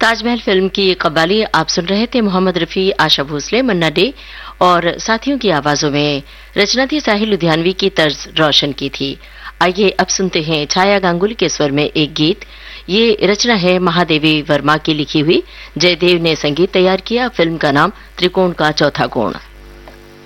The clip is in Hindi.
ताजमहल फिल्म की कव्वाली आप सुन रहे थे। मोहम्मद रफी, आशा भोसले, मन्ना डे और साथियों की आवाजों में। रचना थी साहिल लुधियानवी की, तर्ज रोशन की थी। आइए अब सुनते हैं छाया गांगुली के स्वर में एक गीत। ये रचना है महादेवी वर्मा की लिखी हुई। जयदेव ने संगीत तैयार किया। फिल्म का नाम त्रिकोण का चौथा कोण।